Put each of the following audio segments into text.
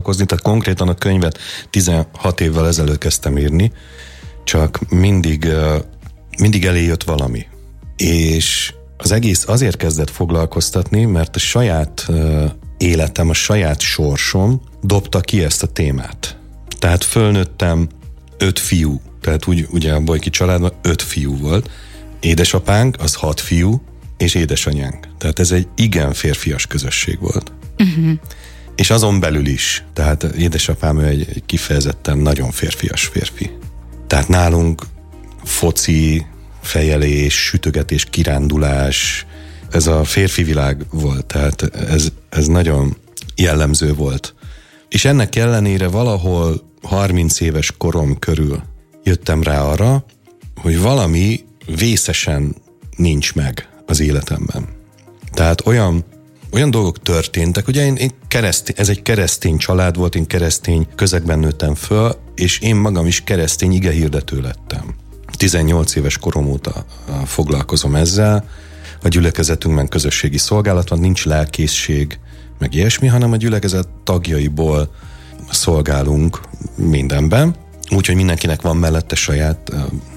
foglalkozni, tehát konkrétan a könyvet 16 évvel ezelőtt kezdtem írni, csak mindig elé jött valami. És az egész azért kezdett foglalkoztatni, mert a saját életem, a saját sorsom dobta ki ezt a témát. Tehát fölnőttem 5 fiú, tehát ugye a Bolyky családban 5 fiú volt. Édesapánk, az 6 fiú, és édesanyánk. Tehát ez egy igen férfias közösség volt. Uh-huh. És azon belül is. Tehát édesapám egy kifejezetten nagyon férfias férfi. Tehát nálunk foci, fejelés, sütögetés, kirándulás, ez a férfi világ volt. Tehát ez nagyon jellemző volt. És ennek ellenére valahol 30 éves korom körül jöttem rá arra, hogy valami vészesen nincs meg az életemben. Tehát olyan dolgok történtek, ugye ez egy keresztény család volt, én keresztény közegben nőttem föl, és én magam is keresztény igehirdető lettem. 18 éves korom óta foglalkozom ezzel, a gyülekezetünkben közösségi szolgálat van, nincs lelkészség, meg ilyesmi, hanem a gyülekezet tagjaiból szolgálunk mindenben, úgyhogy mindenkinek van mellette saját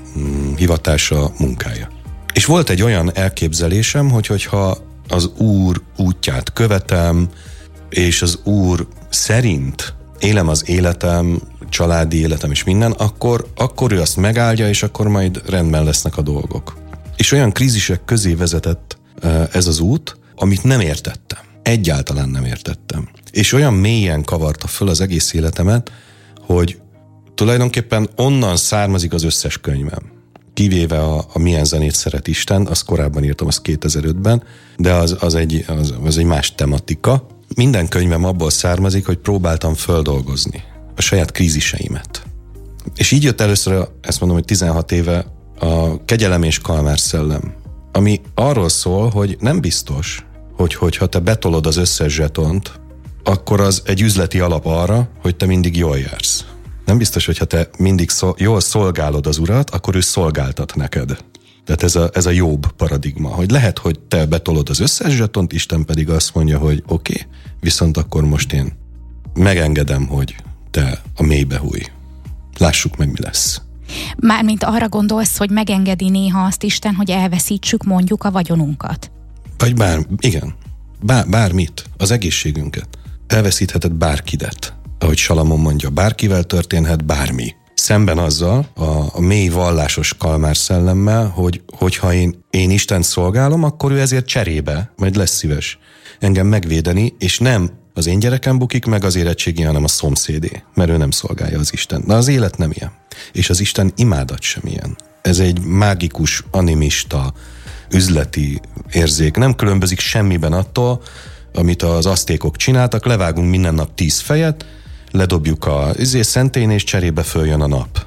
hivatása, munkája. És volt egy olyan elképzelésem, hogyha az Úr útját követem, és az Úr szerint élem az életem, családi életem és minden, akkor ő azt megáldja, és akkor majd rendben lesznek a dolgok. És olyan krízisek közé vezetett ez az út, amit nem értettem. Egyáltalán nem értettem. És olyan mélyen kavarta föl az egész életemet, hogy tulajdonképpen onnan származik az összes könyvem. Kivéve a Milyen zenét szeret Isten, azt korábban írtam, azt 2005-ben, de az egy más tematika. Minden könyvem abból származik, hogy próbáltam földolgozni a saját kríziseimet. És így jött először, ezt mondom, hogy 16 éve a Kegyelem és Kalmár szellem, ami arról szól, hogy nem biztos, hogyha te betolod az összes zsetont, akkor az egy üzleti alap arra, hogy te mindig jól jársz. Nem biztos, hogyha te mindig jól szolgálod az Urat, akkor ő szolgáltat neked. Tehát ez a jobb paradigma, hogy lehet, hogy te betolod az összes zsetont, Isten pedig azt mondja, hogy oké, viszont akkor most én megengedem, hogy te a mélybe hújj. Lássuk meg, mi lesz. Mármint arra gondolsz, hogy megengedi néha azt Isten, hogy elveszítsük mondjuk a vagyonunkat? Vagy bármit, az egészségünket. Elveszítheted bárkidet. Ahogy Salamon mondja, bárkivel történhet bármi. Szemben azzal a mély vallásos Kalmár szellemmel, hogyha én Istent szolgálom, akkor ő ezért cserébe majd lesz szíves engem megvédeni, és nem az én gyerekem bukik meg az érettségi, hanem a szomszédé, mert ő nem szolgálja az Isten. De az élet nem ilyen. És az Isten imádat sem ilyen. Ez egy mágikus, animista, üzleti érzék. Nem különbözik semmiben attól, amit az aztékok csináltak, levágunk minden nap 10 fejet, ledobjuk a szentélyén, és cserébe följön a nap.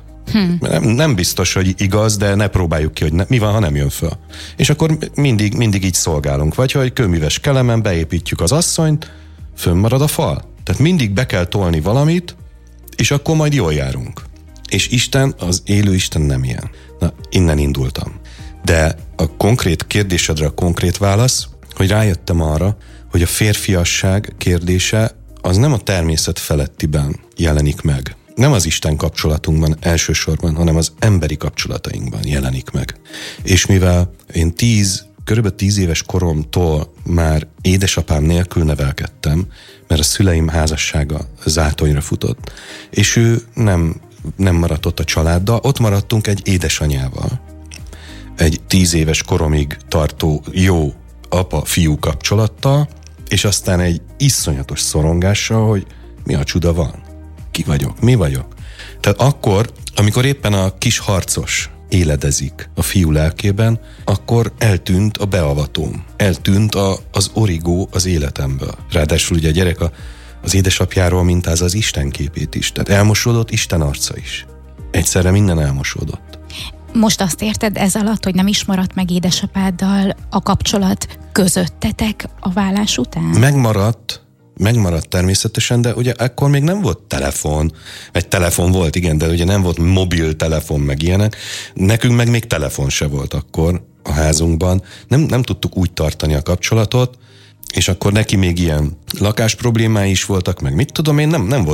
Nem biztos, hogy igaz, de ne próbáljuk ki, hogy mi van, ha nem jön föl. És akkor mindig így szolgálunk. Vagy hogy kőműves kelemen beépítjük az asszonyt, fönnmarad a fal. Tehát mindig be kell tolni valamit, és akkor majd jól járunk. És Isten, az élő Isten nem ilyen. Na, innen indultam. De a konkrét kérdésedre a konkrét válasz, hogy rájöttem arra, hogy a férfiasság kérdése az nem a természet felettiben jelenik meg. Nem az Isten kapcsolatunkban elsősorban, hanem az emberi kapcsolatainkban jelenik meg. És mivel én körülbelül 10 éves koromtól már édesapám nélkül nevelkedtem, mert a szüleim házassága zátonyra futott, és ő nem maradt ott a családdal, ott maradtunk egy édesanyával. Egy 10 éves koromig tartó jó apa-fiú kapcsolattal, és aztán egy iszonyatos szorongással, hogy mi a csuda van? Ki vagyok? Mi vagyok? Tehát akkor, amikor éppen a kis harcos éledezik a fiú lelkében, akkor eltűnt a beavatóm. Eltűnt az origó az életemből. Ráadásul ugye a gyerek az édesapjáról mintáz az Isten képét is. Tehát elmosódott Isten arca is. Egyszerre minden elmosódott. Most azt érted ez alatt, hogy nem is maradt meg édesapáddal a kapcsolat közöttetek a válás után? Megmaradt természetesen, de ugye akkor még nem volt telefon, vagy telefon volt, igen, de ugye nem volt mobiltelefon, meg ilyenek. Nekünk meg még telefon se volt akkor a házunkban. Nem tudtuk úgy tartani a kapcsolatot, és akkor neki még ilyen lakás problémái is voltak, meg mit tudom én, nem volt